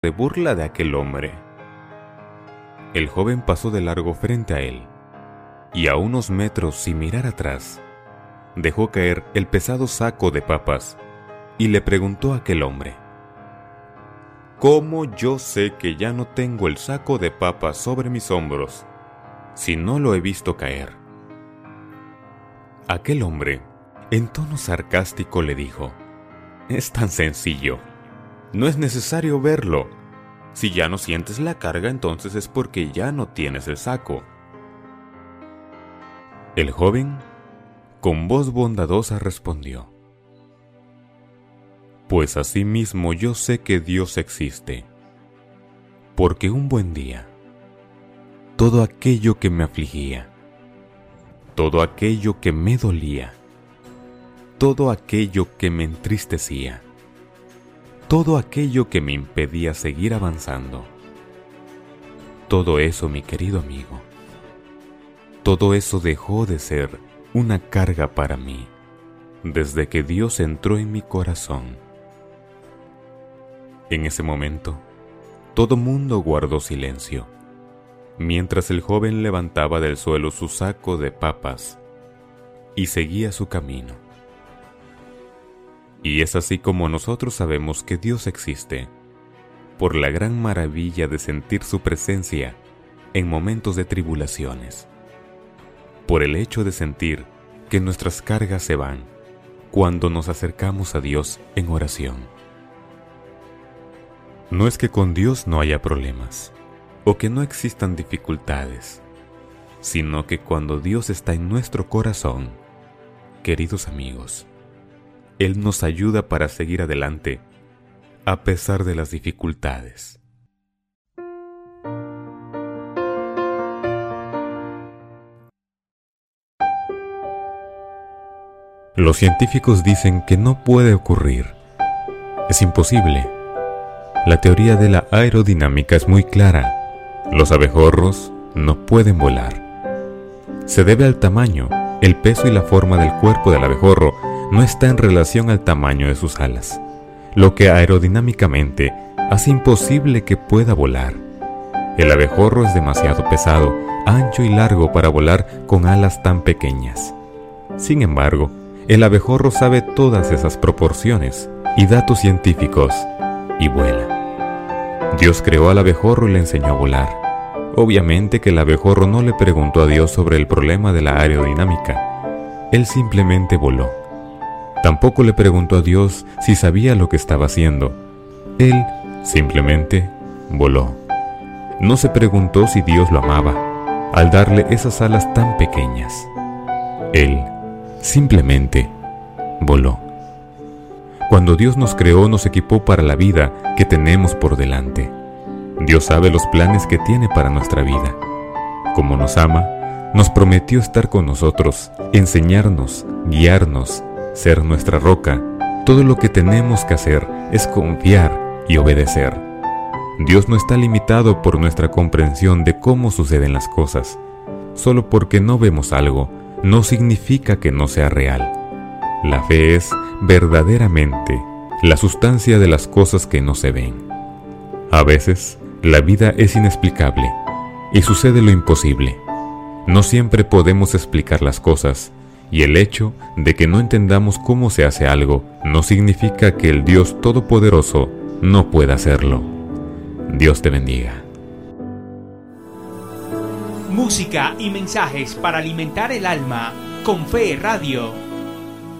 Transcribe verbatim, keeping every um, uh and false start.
de burla de aquel hombre. El joven pasó de largo frente a él, y a unos metros sin mirar atrás, dejó caer el pesado saco de papas y le preguntó a aquel hombre: ¿Cómo yo sé que ya no tengo el saco de papas sobre mis hombros si no lo he visto caer? Aquel hombre, en tono sarcástico, le dijo: Es tan sencillo, no es necesario verlo. Si ya no sientes la carga, entonces es porque ya no tienes el saco. El joven, con voz bondadosa, respondió: Pues asimismo yo sé que Dios existe, porque un buen día, todo aquello que me afligía, todo aquello que me dolía, todo aquello que me entristecía, todo aquello que me impedía seguir avanzando, todo eso, mi querido amigo, todo eso dejó de ser una carga para mí desde que Dios entró en mi corazón. En ese momento, todo mundo guardó silencio, mientras el joven levantaba del suelo su saco de papas y seguía su camino. Y es así como nosotros sabemos que Dios existe, por la gran maravilla de sentir su presencia en momentos de tribulaciones, por el hecho de sentir que nuestras cargas se van cuando nos acercamos a Dios en oración. No es que con Dios no haya problemas, o que no existan dificultades, sino que cuando Dios está en nuestro corazón, queridos amigos, Él nos ayuda para seguir adelante a pesar de las dificultades. Los científicos dicen que no puede ocurrir. Es imposible. La teoría de la aerodinámica es muy clara. Los abejorros no pueden volar. Se debe al tamaño, el peso y la forma del cuerpo del abejorro no está en relación al tamaño de sus alas, lo que aerodinámicamente hace imposible que pueda volar. El abejorro es demasiado pesado, ancho y largo para volar con alas tan pequeñas. Sin embargo, el abejorro sabe todas esas proporciones y datos científicos y vuela. Dios creó al abejorro y le enseñó a volar. Obviamente que el abejorro no le preguntó a Dios sobre el problema de la aerodinámica. Él simplemente voló. Tampoco le preguntó a Dios si sabía lo que estaba haciendo. Él simplemente voló. No se preguntó si Dios lo amaba al darle esas alas tan pequeñas. Él simplemente voló. Cuando Dios nos creó, nos equipó para la vida que tenemos por delante. Dios sabe los planes que tiene para nuestra vida. Como nos ama, nos prometió estar con nosotros, enseñarnos, guiarnos, ser nuestra roca. Todo lo que tenemos que hacer es confiar y obedecer. Dios no está limitado por nuestra comprensión de cómo suceden las cosas. Solo porque no vemos algo, no significa que no sea real. La fe es verdaderamente la sustancia de las cosas que no se ven. A veces, la vida es inexplicable y sucede lo imposible. No siempre podemos explicar las cosas, y el hecho de que no entendamos cómo se hace algo no significa que el Dios Todopoderoso no pueda hacerlo. Dios te bendiga. Música y mensajes para alimentar el alma con Fe Radio.